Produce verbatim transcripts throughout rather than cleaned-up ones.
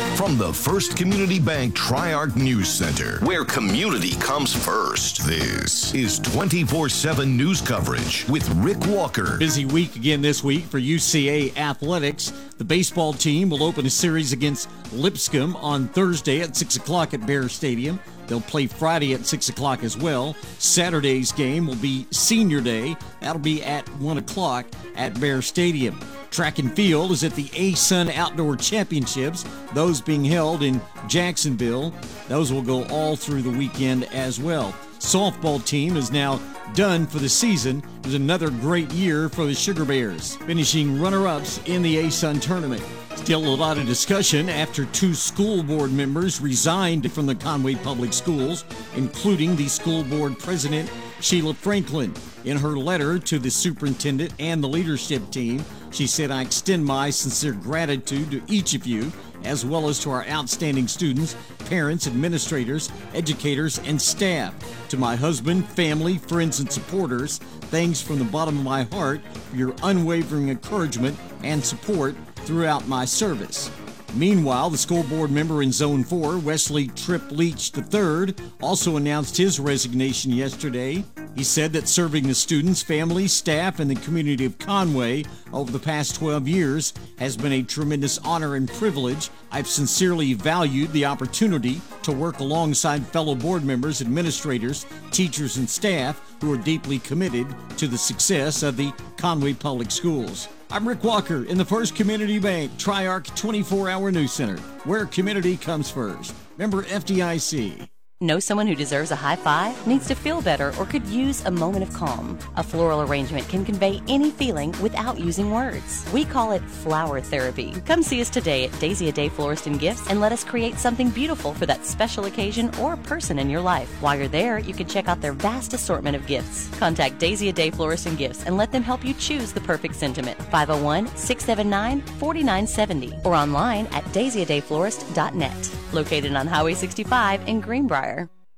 From the First Community Bank Tri-Arc News Center, where community comes first, this is twenty-four seven news coverage with Rick Walker. Busy week again this week for U C A athletics. The baseball team will open a series against Lipscomb on Thursday at six o'clock at Bear Stadium. They'll play Friday at six o'clock as well. Saturday's game will be Senior Day. That'll be at one o'clock at Bear Stadium. Track and field is at the A-Sun Outdoor Championships, those being held in Jacksonville. Those will go all through the weekend as well. Softball team is now done for the season. It was another great year for the Sugar Bears, finishing runner-ups in the A-Sun tournament. Still a lot of discussion after two school board members resigned from the Conway Public Schools, including the school board president, Sheila Franklin. In her letter to the superintendent and the leadership team, she said, "I extend my sincere gratitude to each of you, as well as to our outstanding students, parents, administrators, educators, and staff. To my husband, family, friends, and supporters, thanks from the bottom of my heart for your unwavering encouragement and support throughout my service." Meanwhile, the school board member in Zone four, Wesley Tripp Leach the third, also announced his resignation yesterday. He said that serving the students, families, staff, and the community of Conway over the past twelve years has been a tremendous honor and privilege. I've sincerely valued the opportunity to work alongside fellow board members, administrators, teachers, and staff who are deeply committed to the success of the Conway Public Schools. I'm Rick Walker in the First Community Bank Tri-Arc twenty-four hour News Center, where community comes first. Member F D I C. Know someone who deserves a high five, needs to feel better, or could use a moment of calm? A floral arrangement can convey any feeling without using words. We call it flower therapy. Come see us today at Daisy a Day Florist and Gifts and let us create something beautiful for that special occasion or person in your life. While you're there, you can check out their vast assortment of gifts. Contact Daisy a Day Florist and Gifts and let them help you choose the perfect sentiment. five oh one, six seven nine, four nine seven oh or online at daisy a day florist dot net. Located on Highway sixty-five in Greenbrier.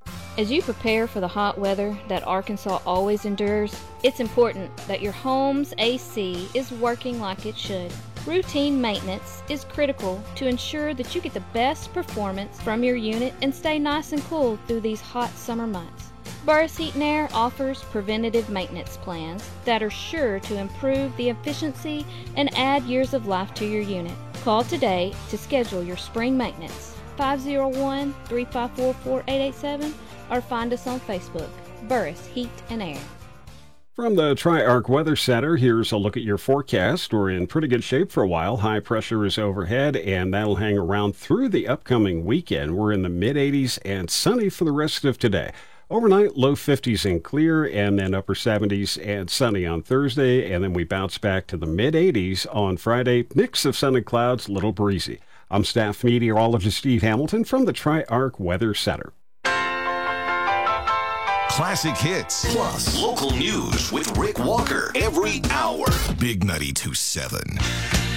As you prepare for the hot weather that Arkansas always endures, it's important that your home's A C is working like it should. Routine maintenance is critical to ensure that you get the best performance from your unit and stay nice and cool through these hot summer months. Burris Heat and Air offers preventative maintenance plans that are sure to improve the efficiency and add years of life to your unit. Call today to schedule your spring maintenance. five oh one, three five four, four eight eight seven or find us on Facebook. Burris Heat and Air. From the Tri-Arc Weather Center, here's a look at your forecast. We're in pretty good shape for a while. High pressure is overhead, and that'll hang around through the upcoming weekend. We're in the mid-eighties and sunny for the rest of today. Overnight, low fifties and clear, and then upper seventies and sunny on Thursday, and then we bounce back to the mid-eighties on Friday. Mix of sun and clouds, little breezy. I'm staff meteorologist Steve Hamilton from the Tri-Arc Weather Center. Classic hits plus local news with Rick Walker every hour. Big ninety-two point seven.